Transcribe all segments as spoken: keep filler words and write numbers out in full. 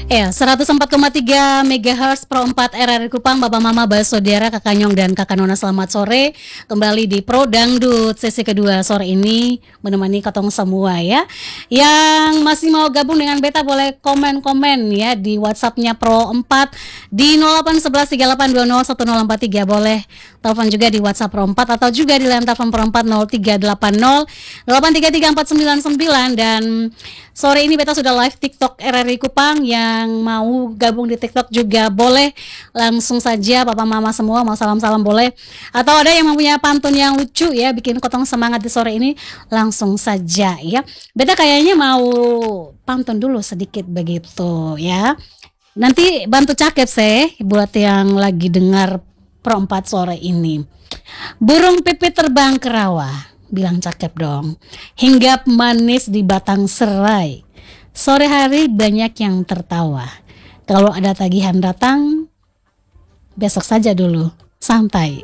Ya, seratus empat koma tiga megahertz Pro empat R R I Kupang, Bapak Mama, Saudara, Kakak Nyong dan Kakak Nona, selamat sore. Kembali di Pro Dangdut sesi kedua sore ini menemani katong semua ya. Yang masih mau gabung dengan Beta boleh komen-komen ya di WhatsApp-nya Pro empat di nol delapan satu satu tiga delapan dua nol satu nol empat tiga. Boleh telepon juga di WhatsApp Pro empat atau juga di line telepon Pro empat nol tiga delapan nol delapan tiga tiga empat sembilan sembilan. Dan sore ini Beta sudah live TikTok R R I Kupang. Yang mau gabung di TikTok juga boleh langsung saja, Papa Mama semua mau salam-salam boleh, atau ada yang mempunyai pantun yang lucu ya bikin kotong semangat di sore ini, langsung saja ya. Beta kayaknya mau pantun dulu sedikit begitu ya. Nanti bantu cakep sih buat yang lagi dengar Pro empat sore ini. Burung pipit terbang ke rawa, bilang cakep dong. Hinggap manis di batang serai, sore hari banyak yang tertawa. Kalau ada tagihan datang, besok saja dulu, santai.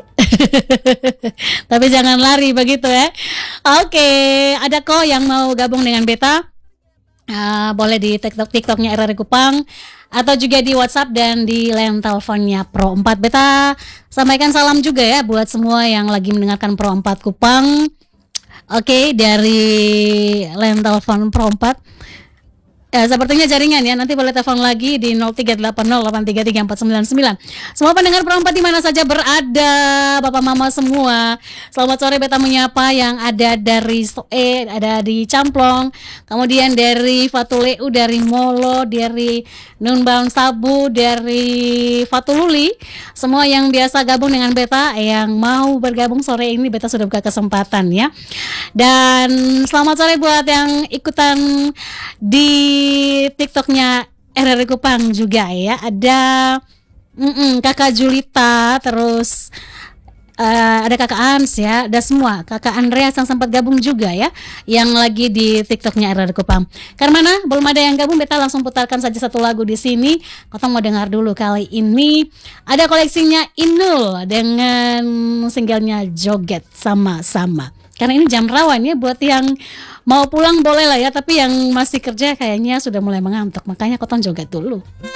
Tapi jangan lari begitu ya. Oke, ada kok yang mau gabung dengan Beta. Uh, boleh di TikTok TikToknya R R I Kupang atau juga di WhatsApp dan di line teleponnya Pro empat. Beta sampaikan salam juga ya buat semua yang lagi mendengarkan Pro empat Kupang. Oke, dari line telepon Pro empat. Ya, sepertinya jaringan ya. Nanti boleh telepon lagi di nol tiga delapan nol delapan tiga tiga empat sembilan sembilan. Semua pendengar Pro empat di mana saja berada, Bapak Mama semua, selamat sore. Beta menyapa yang ada dari Soe, ada di Camplong, kemudian dari Fatuleu, dari Molo, dari Nunbaun Sabu, dari Fatululi. Semua yang biasa gabung dengan Beta, yang mau bergabung sore ini, Beta sudah buka kesempatan ya. Dan selamat sore buat yang ikutan di TikToknya R R I Kupang juga ya. Ada mm-mm, Kakak Julita, terus uh, ada Kakak Ans ya, ada semua. Kakak Andreas yang sempat gabung juga ya, yang lagi di TikToknya R R I Kupang. Karena mana belum ada yang gabung, Beta langsung putarkan saja satu lagu di sini. Kau mau dengar dulu. Kali ini ada koleksinya Inul dengan singlenya Joget Sama-sama. Karena ini jam rawan ya, buat yang mau pulang boleh lah ya, tapi yang masih kerja kayaknya sudah mulai mengantuk, makanya Koton joget dulu.